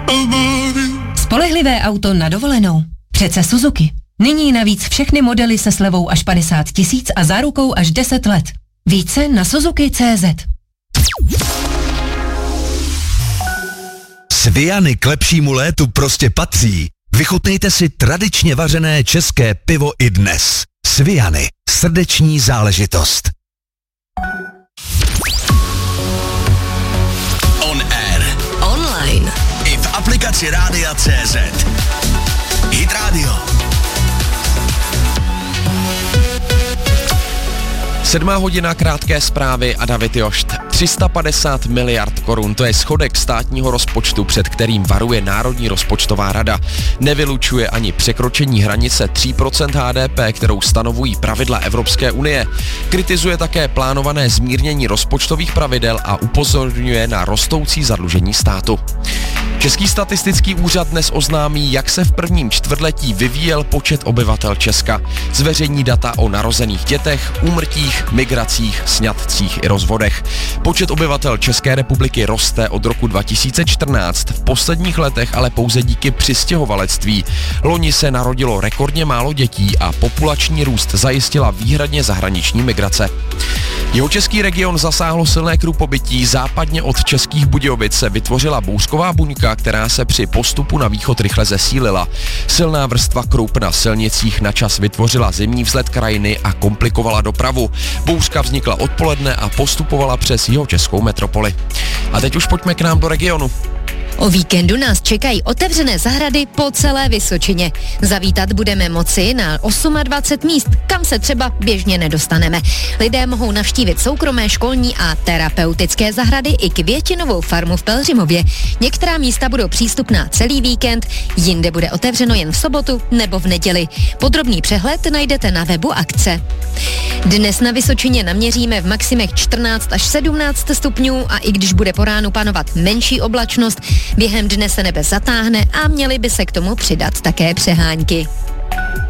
Spolehlivé auto na dovolenou. Přece Suzuki. Nyní navíc všechny modely se slevou až 50 000 a zárukou až 10 let. Více na Suzuki.cz. Sviany k lepšímu létu prostě patří. Vychutnejte si tradičně vařené české pivo i dnes. Sviany. Srdeční záležitost. On air. Online. I v aplikaci Rádia.cz. Hit Radio. 7. hodina, krátké zprávy a David Jošt. 350 miliard korun, to je schodek státního rozpočtu, před kterým varuje Národní rozpočtová rada. Nevylučuje ani překročení hranice 3% HDP, kterou stanovují pravidla Evropské unie. Kritizuje také plánované zmírnění rozpočtových pravidel a upozorňuje na rostoucí zadlužení státu. Český statistický úřad dnes oznámí, jak se v prvním čtvrtletí vyvíjel počet obyvatel Česka. Zveřejní data o narozených dětech, úmrtích, migracích, sňatcích i rozvodech. Počet obyvatel České republiky roste od roku 2014, v posledních letech ale pouze díky přistěhovalectví. Loni se narodilo rekordně málo dětí a populační růst zajistila výhradně zahraniční migrace. Jihočeský region zasáhlo silné krupobytí, západně od Českých Budějovic se vytvořila bouřková buňka, která se při postupu na východ rychle zesílila. Silná vrstva krup na silnicích načas vytvořila zimní vzlet krajiny a komplikovala dopravu. Bouřka vznikla odpoledne a postupovala přes jihočeskou metropoli. A teď už pojďme k nám do regionu. O víkendu nás čekají otevřené zahrady po celé Vysočině. Zavítat budeme moci na 28 míst, kam se třeba běžně nedostaneme. Lidé mohou navštívit soukromé, školní a terapeutické zahrady i květinovou farmu v Pelhřimově. Některá místa budou přístupná celý víkend, jinde bude otevřeno jen v sobotu nebo v neděli. Podrobný přehled najdete na webu akce. Dnes na Vysočině naměříme v maximech 14 až 17 stupňů a i když bude po ránu panovat menší oblačnost, během dne se nebe zatáhne a měly by se k tomu přidat také přehánky.